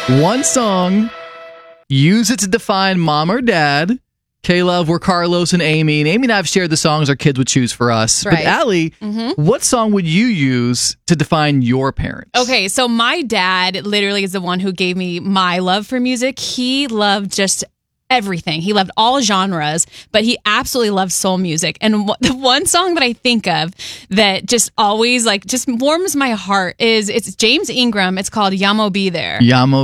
One song, use it to define mom or dad. K-Love, we're Carlos and Amy. And Amy and I have shared the songs our kids would choose for us. Right. But Allie, what song would you use to define your parents? Okay, so my dad literally is the one who gave me my love for music. He loved just everything. He loved all genres, but he absolutely loved soul music. And the one song that I think of that just always just warms my heart it's James Ingram. It's called Yamo Be There. Yamo